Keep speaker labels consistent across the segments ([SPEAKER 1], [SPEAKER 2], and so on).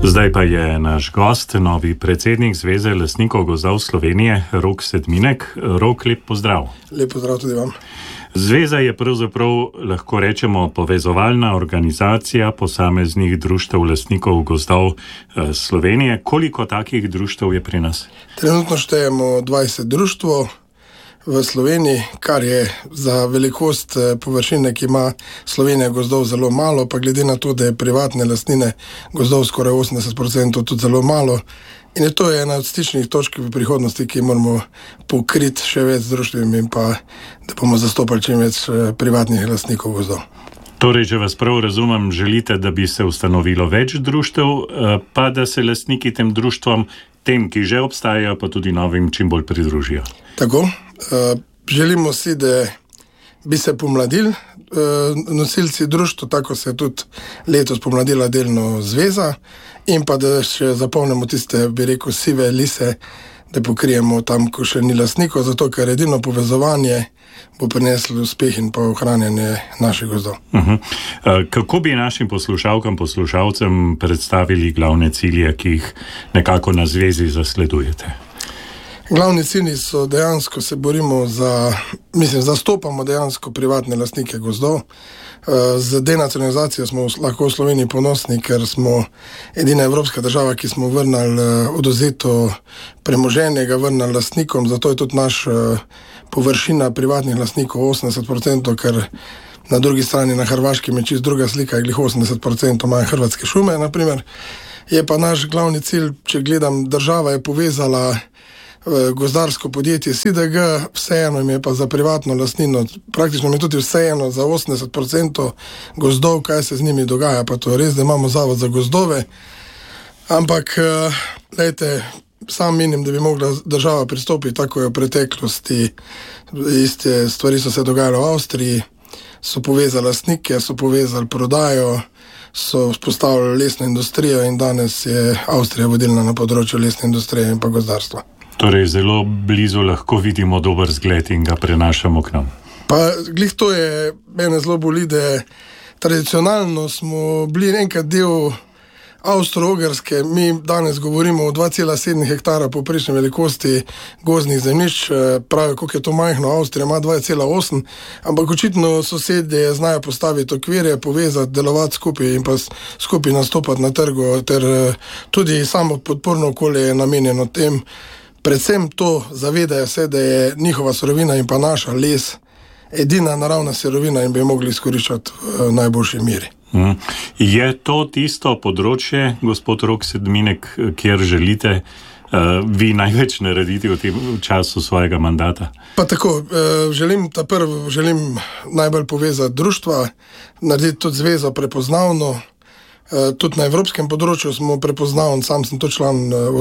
[SPEAKER 1] Zdaj pa je naš gost, novi predsednik Zveze lastnikov gozdov Slovenije, Rok Sedminek. Rok, lep pozdrav.
[SPEAKER 2] Lep pozdrav tudi vam.
[SPEAKER 1] Zveza je pravzaprav, lahko rečemo, povezovalna organizacija posameznih društev lastnikov gozdov Slovenije. Koliko takih društev je pri nas?
[SPEAKER 2] Trenutno štejemo 20 društev v Sloveniji, kar je za velikost površine, ki ima Slovenija gozdov, zelo malo, pa glede na to, da je privatne lastnine gozdov skoraj 80%, tudi zelo malo. In to je ena od stičnih točk v prihodnosti, ki moramo pokriti še več z društvimi in pa da bomo zastopali čim več privatnih lastnikov gozdov.
[SPEAKER 1] Torej, če vas prav razumem, želite, da bi se ustanovilo več društev, pa da se lastniki tem društvom, tem, ki že obstajajo, pa tudi novim, čim bolj pridružijo.
[SPEAKER 2] Tako, želimo si, da bi se pomladili nosilci društva, tako se je tudi letos pomladila delno zveza, in pa da še zapolnimo tiste, bi rekel, sive lise, da pokrijemo tam, ko še ni lastnikov, zato ker edino povezovanje bo prineslo uspeh in pa ohranjanje naših gozdov.
[SPEAKER 1] Kako bi našim poslušalkam, poslušalcem predstavili glavne cilje, ki jih nekako na zvezi zasledujete?
[SPEAKER 2] Glavni cilji so dejansko, se borimo zastopamo dejansko privatne lastnike gozdov. Z denacionalizacijo smo lahko v Sloveniji ponosni, ker smo edina evropska država, ki smo vrnili odvzeto premoženje, ga vrnili lastnikom, zato je tudi naš površina privatnih lastnikov 80%, ker na drugi strani na Hrvaškem je čisto druga slika, glih 80% imajo hrvatske šume, naprimer. Je pa naš glavni cilj, če gledam, država je povezala gozdarsko podjetje SIDG, vseeno jim je pa za privatno lastnino, praktično mi tudi vseeno za 80% gozdov, kaj se z njimi dogaja, pa to je res, da imamo zavod za gozdove, ampak, lejte, sam menim, da bi mogla država pristopiti, tako je v preteklosti, iste stvari so se dogajale v Avstriji, so povezali lastnike, so povezali prodajo, so vzpostavili lesno industrijo in danes je Avstrija vodilna na področju lesne industrije in pa gozdarstva.
[SPEAKER 1] Torej, zelo blizu lahko vidimo dober zgled in ga prenašamo k nam.
[SPEAKER 2] Pa glih to je, mene zelo boli, da tradicionalno smo bili enkrat del Avstro-Ogrske, mi danes govorimo o 2,7 hektara povprečne velikosti gozdnih zemljišč, pravi, koliko je to majhno, Avstrija ima 2,8, ampak očitno sosedje znajo postaviti okvirje, povezati, delovati skupaj in pa skupaj nastopati na trgu, ter tudi samo podporno okolje je namenjeno tem. Predvsem to zavedajo se, da je njihova surovina in pa naša les edina naravna surovina in bi jo mogli izkoriščati v najboljši meri.
[SPEAKER 1] Je to tisto področje, gospod Rok Sedminek, kjer želite vi največ narediti v tem času svojega mandata?
[SPEAKER 2] Pa tako, želim najbolj povezati društva, narediti tudi zvezo prepoznavno. Tudi na evropskem področju smo prepoznavni, sam sem to član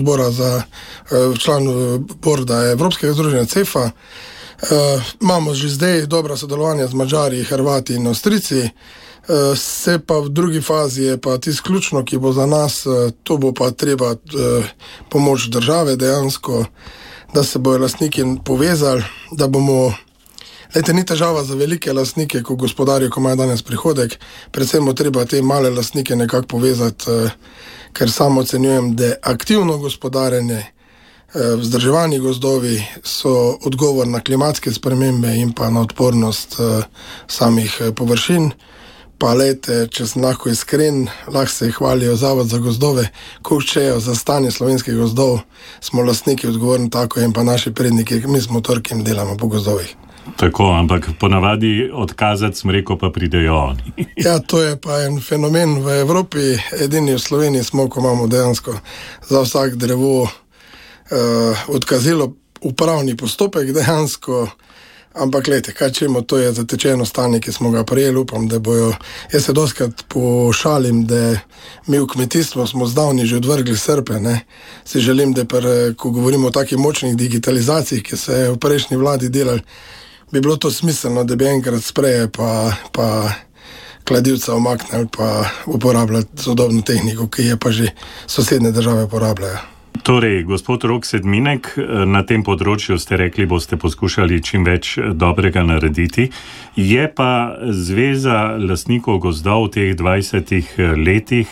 [SPEAKER 2] borda Evropskega združenja CEFA. Imamo že zdaj dobra sodelovanja z Madžari, Hrvati in Avstrijci, se pa v drugi fazi je pa tisto ključno, ki bo za nas, to bo pa treba pomoč države dejansko, da se bojo lastniki povezali, da bomo. Lejte, ni težava za velike lastnike, ko gospodarijo, ko imajo danes prihodek, predvsem bo treba te male lastnike nekako povezati, ker samo ocenjujem, da aktivno gospodarenje, vzdrževani gozdovi so odgovor na klimatske spremembe in pa na odpornost samih površin. Pa lejte, če sem lahko iskren, lahko se hvalijo Zavod za gozdove, ko učejo za stanje slovenskih gozdov, smo lastniki odgovorni tako in pa naši predniki, mi smo torki in delamo po gozdovih.
[SPEAKER 1] Tako, ampak ponavadi odkazati smreko pa pridejo oni.
[SPEAKER 2] Ja, to je pa en fenomen v Evropi, edini v Sloveniji smo, ko imamo dejansko za vsak drevo odkazilo upravni postopek dejansko, ampak lejte, kaj čemo, to je zatečeno stanje, ki smo ga prijeli, upam, da bojo, jaz se doskrat pošalim, da mi v kmetijstvu smo zdavni že odvrgli srpe, ne, si želim, da ko govorimo o takih močnih digitalizaciji, ki se je v prejšnji vladi delali, bi bilo to smiselno, da bi enkrat spreje pa kladivca omaknili pa uporabljati sodobno tehniko, ki je pa že sosednje države uporabljajo.
[SPEAKER 1] Torej, gospod Rok Sedminek, na tem področju ste rekli, boste poskušali čim več dobrega narediti. Je pa Zveza lastnikov gozdov v teh 20 letih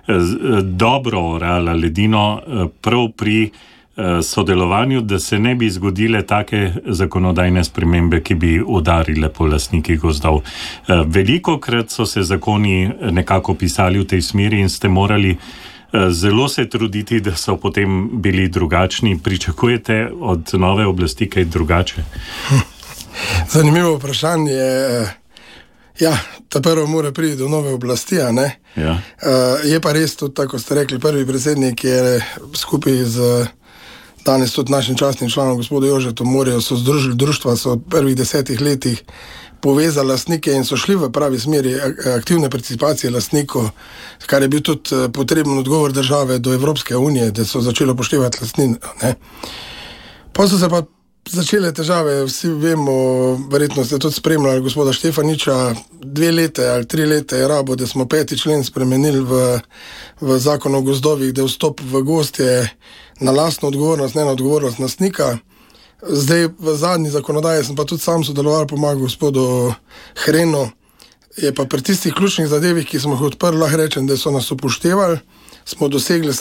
[SPEAKER 1] dobro orala ledino prav pri sodelovanju, da se ne bi zgodile take zakonodajne spremembe, ki bi udarile po lastnikih gozdov. Velikokrat so se zakoni nekako pisali v tej smeri in ste morali zelo se truditi, da so potem bili drugačni. Pričakujete od nove oblasti kaj drugače?
[SPEAKER 2] Zanimivo vprašanje. Ja, ta prvo mora priti do nove oblasti, a ne?
[SPEAKER 1] Ja.
[SPEAKER 2] Je pa res tudi, tako ste rekli, prvi predsednik je skupaj z danes tudi našim častnim članom, gospodom Jožetom Morejo, so združili društva, so v prvih 10 letih povezali lastnike in so šli v pravi smeri aktivne participacije lastnikov, kar je bil tudi potreben odgovor države do Evropske unije, da so začeli upoštevati lastnino, ne. Pa so se pa začele težave, vsi vemo, verjetno ste tudi spremljali gospoda Štefaniča, 2 leta ali 3 leta je rabo, da smo 5. člen spremenili v zakon o gozdovih, da vstop v gozd je na lastno odgovornost, ne na odgovornost lastnika. Zdaj v zadnji zakonodaji sem pa tudi sam sodeloval, pomagal gospodu Hrenu, je pa pri tistih ključnih zadevih, ki smo jih odprli, lahko rečem, da so nas upoštevali, smo dosegli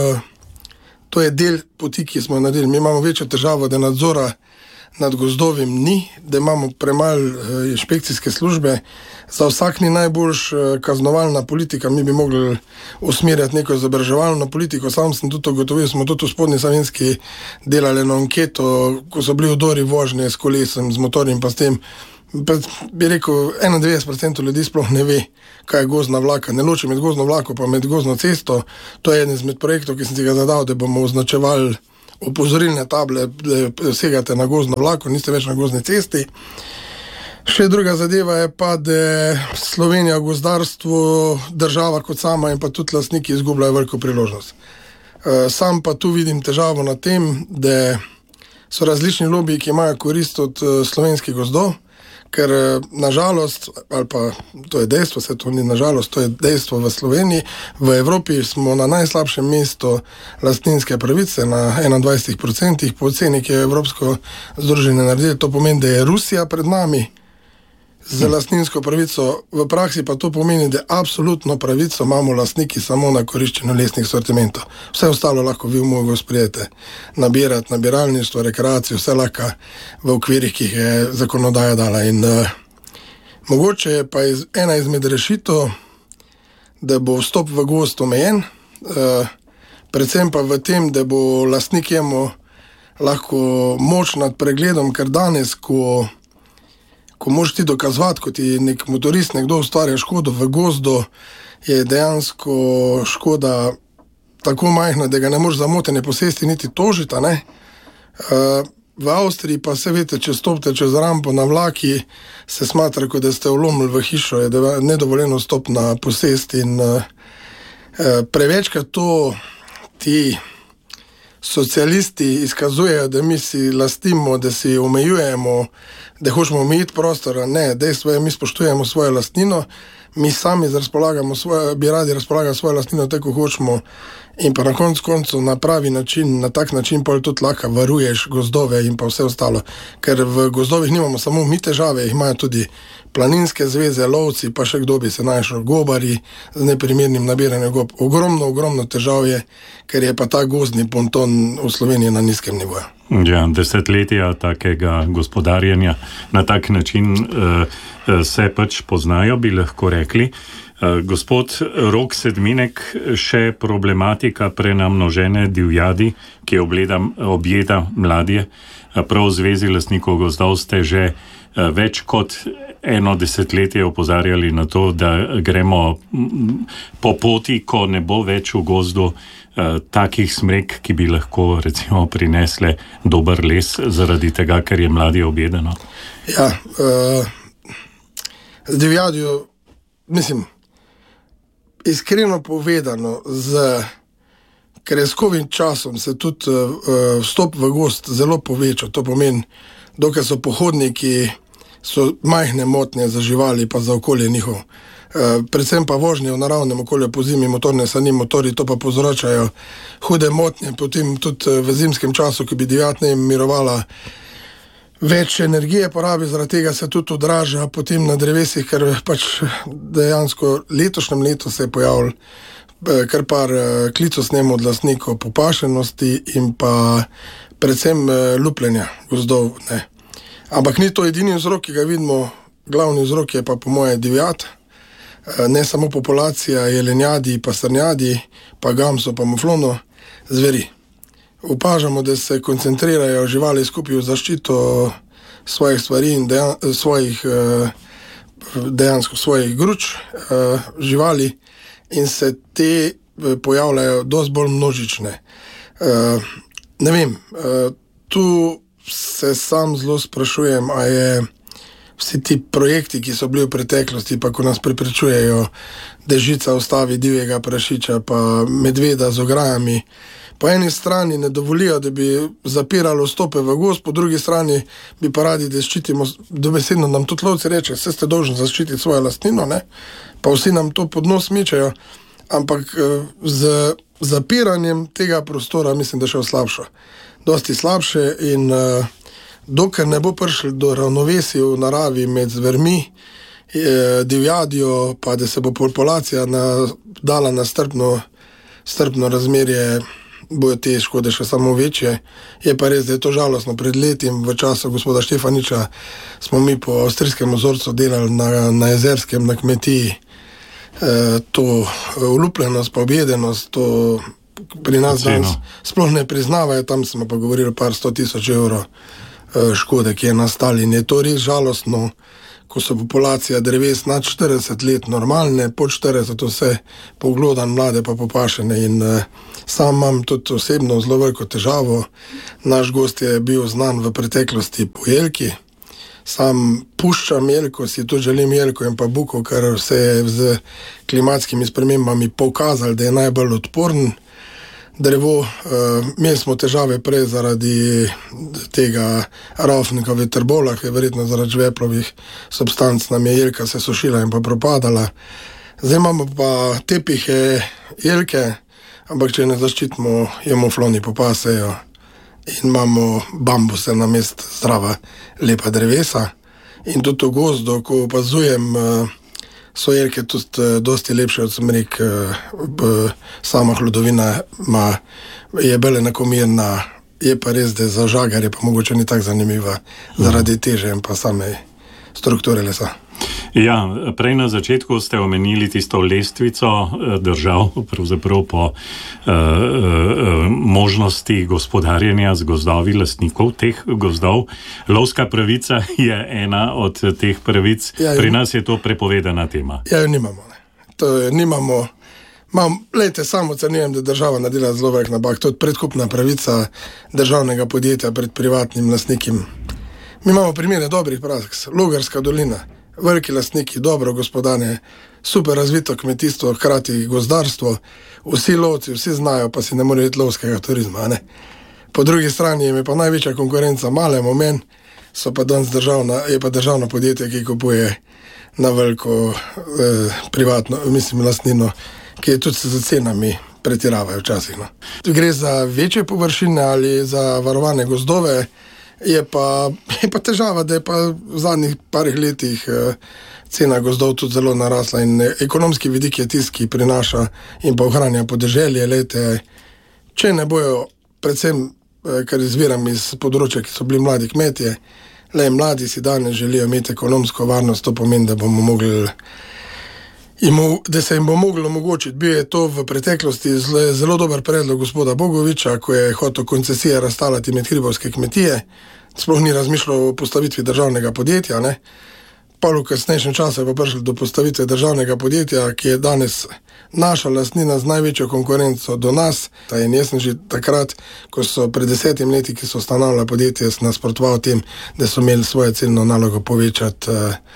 [SPEAKER 2] to je del poti, ki smo naredili. Mi imamo večjo težavo, da nadzora nad gozdovim ni, da imamo premalo inšpekcijske službe. Za vsak ni najboljš kaznovalna politika, mi bi mogli usmerjati neko izobraževalno politiko. Sam sem tudi ugotovil, smo tudi v Spodnji Savinjski delali eno anketo, ko so bili vdori vožnje s kolesom, z motorjem pa s tem. Bi rekel, 91% ljudi sploh ne ve, kaj je gozdna vlaka. Ne loči med gozdno vlako pa med gozdno cesto. To je eden izmed projektov, ki sem si ga zadal, da bomo označevali opozorilne table, da segate na gozdno vlako, niste več na gozdni cesti. Še druga zadeva je pa, da Slovenija v gozdarstvu, država kot sama in pa tudi lastniki izgubljajo veliko priložnost. Sam pa tu vidim težavo na tem, da so različni lobiji, ki imajo korist od slovenskih gozdov, ker nažalost, ali pa to je dejstvo, se to ni nažalost, to je dejstvo v Sloveniji, v Evropi smo na najslabšem mestu lastninske pravice, na 21%, po oceni, ki je Evropsko združenje naredilo, to pomeni, da je Rusija pred nami z lastninsko pravico, v praksi pa to pomeni, da absolutno pravico imamo lastniki samo na koriščenju lesnih sortimentov. Vse ostalo lahko vi mogo sprijete, nabirati, nabiralništvo, rekreacijo, vse lahko v okvirih, ki jih je zakonodaja dala. In mogoče je pa ena izmed rešitev, da bo vstop v gozd omejen, predvsem pa v tem, da bo lastnik jemu lahko moč nad pregledom, ker danes, ko moraš ti dokazovati, ko ti nek motorist, nekdo ustvarja škodo v gozdu, je dejansko škoda tako majhna, da ga ne moreš za motenje posesti niti tožiti, ne? V Avstriji pa se veste, če stopite čez rampo na vlaki, se smatra, kot da ste vlomili v hišo, je nedovoljeno stop na posest in prevečkrat to ti socialisti izkazujejo, da mi si lastimo, da si omejujemo, da hočemo omejiti prostor. Ne, dejstvo je, mi spoštujemo svojo lastnino, mi sami bi radi razpolagali svojo lastnino tako hočemo in pa na koncu na pravi način, na tak način pa tudi lahko varuješ gozdove in pa vse ostalo. Ker v gozdovih nimamo samo mi težave, jih imajo tudi planinske zveze, lovci, pa še kdo bi se našel, gobari z neprimernim nabiranjem gob. Ogromno težav je, ker je pa ta gozdni ponton v Sloveniji na nizkem nivoju.
[SPEAKER 1] Ja, desetletja takega gospodarjenja na tak način se pač poznajo, bi lahko rekli. Gospod Rok Sedminek, še problematika prenamnožene divjadi, ki objeda mladje. Prav v Zvezi lastnikov gozdov ste že več kot 1 desetletje opozarjali na to, da gremo po poti, ko ne bo več v gozdu takih smrek, ki bi lahko recimo prinesle dober les zaradi tega, ker je mladje objedeno.
[SPEAKER 2] Ja, z divjadjo, mislim, iskreno povedano, z kreskovim časom se tudi vstop v gozd zelo poveča. To pomeni, dokaj so pohodniki, so majhne motnje za živali pa za okolje njihov. Predvsem pa vožnje v naravnem okolju po zimi, motorne sani, motori, to pa povzročajo hude motnje, potem tudi v zimskem času, ki bi divjad ne mirovala, več energije porabi, zaradi tega se tudi odraža potem na drevesih, ker pač dejansko letošnjem letu se je pojavil kar par klicov snemo od lastnikov popašenosti in pa predvsem lupljenja gozdov, ne. Ampak ni to edini vzrok, ki ga vidimo, glavni vzrok je pa po moje divjad, ne samo populacija jelenjadi, pa srnjadi, pa gamso, pa muflono, zveri. Opažamo, da se koncentrirajo živali skupaj v zaščito svojih stvari in dejansko svojih gruč živali in se te pojavljajo dosti bolj množične. Ne vem, tu se sam zelo sprašujem, a je vsi ti projekti, ki so bili v preteklosti, pa ko nas preprečujejo, da žica ustavi divjega prašiča, pa medveda z ograjami, po eni strani ne dovolijo, da bi zapiralo stope v gozd, po drugi strani bi pa radi, da ščitimo, dobesedno nam tudi lovci reče, vse ste dolžni zaščititi svojo lastnino, ne? Pa vsi nam to pod nos mičejo, ampak z zapiranjem tega prostora mislim, da še slabše. Dosti slabše in dokler ne bo prišli do ravnovesja v naravi med zvermi, divjadjo, pa da se bo populacija dala na strpno razmerje, bojo te škode še samo večje. Je pa res, da je to žalostno. Pred letim v času gospoda Štefaniča smo mi po avstrijskem vzorcu delali na Jezerskem, na kmetiji. To ulupljenost, pa objedenost, to pri nas danes sploh ne priznavajo, tam smo pa govorili par 100.000 evrov škode, ki je nastali. In je to res žalostno, ko so populacija dreves nad 40 let normalne, pod 40 vse poglodan, mlade pa popašene in sam imam tudi osebno zelo veliko težavo. Naš gost je bil znan v preteklosti po jelki. Sam puščam jelko, si tudi želim jelko in pa buko, ker se je z klimatskimi spremembami pokazali, da je najbolj odporen drevo. Imeli smo težave prej zaradi tega raufnika vetrbola, ki je verjetno zaradi žveplovih substanc nam je jelka se sušila in pa propadala. Zdaj imamo pa tepihe jelke, ampak če ne zaščitimo, je mufloni popasejo in imamo bambuse na mest zdrava, lepa drevesa. In tudi v gozdu, ko opazujem, so jelke tudi dosti lepše od smrek, sama hlodovina je bolj enakomerna, je pa res, da za žagarje pa mogoče ni tako zanimiva zaradi teže in pa same strukture lesa.
[SPEAKER 1] Ja, prej na začetku ste omenili tisto lestvico držav, pravzaprav po možnosti gospodarjenja z gozdovi lastnikov teh gozdov. Lovska pravica je ena od teh pravic. Ja, pri nas je to prepovedana tema.
[SPEAKER 2] Ja, jo nimamo. Nimamo. Lejte, samo ocenjujem, da država naredila zelo velik napak. To je predkupna pravica državnega podjetja pred privatnim lastnikom. Mi imamo primere dobrih praks. Logarska dolina. Veliki lastniki, dobro gospodanje, super razvito kmetijstvo, hkrati gozdarstvo, vsi lovci, vsi znajo, pa si ne morejo iti lovskega turizma, ne. Po drugi strani je pa največja konkurenca male moment, so pa danes je pa državno podjetje, ki kupuje na veliko privatno, mislim, lastnino, ki je tudi za cenami pretiravajo včasih, no. Gre za večje površine ali za varovane gozdove, je pa težava, da je pa v zadnjih parih letih cena gozdov tudi zelo narasla in ekonomski vidik je tisti, ki prinaša in pa ohranja podeželje. Lejte, če ne bojo, predvsem, ker izviram iz področja, ki so bili mladi kmetje, mladi si danes želijo imeti ekonomsko varnost, to pomeni, da da se jim bo moglo omogočiti. Bil je to v preteklosti zelo dober predlog gospoda Bogoviča, ko je hotel koncesije razstalati med hribovske kmetije, sploh ni razmišljal o postavitvi državnega podjetja, ne. Pa v kasnejšem času je pa prišlo do postavitve državnega podjetja, ki je danes naša lastnina z največjo konkurenco do nas. In jaz sem že takrat, ko so pred 10 leti, ki so ustanavljali podjetje, nasprotoval tem, da so imeli svojo ciljno nalogo povečati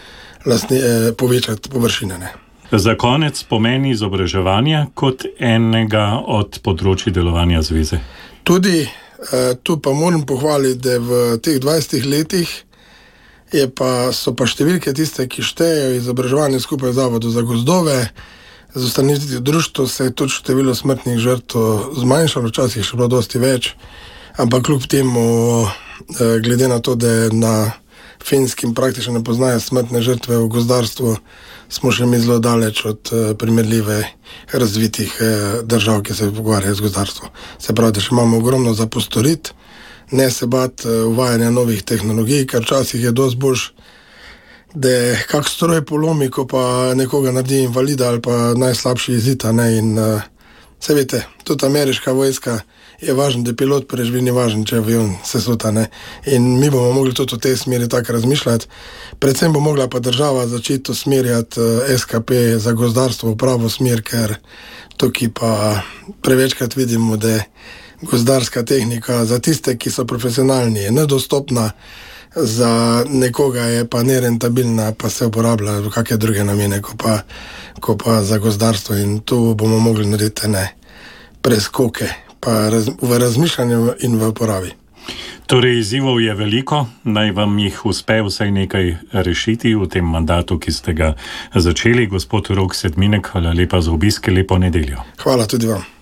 [SPEAKER 2] površine, ne.
[SPEAKER 1] Za konec pomeni izobraževanja kot enega od področji delovanja zveze.
[SPEAKER 2] Tudi tu pa moram pohvaliti, da v teh 20 letih so pa številke tiste, ki štejejo izobraževanje skupaj z Zavodom za gozdove. Z ustanovitvijo društva se je tudi število smrtnih žrtev zmanjšalo, včasih še bilo dosti več, ampak kljub temu, glede na to, da je na Finskim praktično ne poznajo smrtne žrtve v gozdarstvu, smo še mi zelo daleč od primerljive razvitih držav, ki se pogovarjajo z gozdarstvom. Se pravi, da še imamo ogromno za postoriti, ne se bati uvajanja novih tehnologij, ker včasih je dosti boljš, da kak stroj polomi, ko pa nekoga naredi invalida ali pa najslabši izid, ne, in se veste, tudi ameriška vojska je važno, da pilot preživi, ni važno, če avion se suta, ne. In mi bomo mogli tudi v tej smeri tako razmišljati. Predvsem bo mogla pa država začeti usmerjati SKP za gozdarstvo v pravo smer, ker tukaj pa prevečkrat vidimo, da gozdarska tehnika za tiste, ki so profesionalni, je nedostopna, za nekoga je pa nerentabilna, pa se uporablja v kakšne druge namene, ko pa za gozdarstvo, in tu bomo mogli narediti preskoke pa v razmišljanju in v uporabi.
[SPEAKER 1] Torej, izzivov je veliko, naj vam jih uspe vsaj nekaj rešiti v tem mandatu, ki ste ga začeli. Gospod Rok Sedminek, hvala lepa za obisk, lepo nedeljo.
[SPEAKER 2] Hvala tudi vam.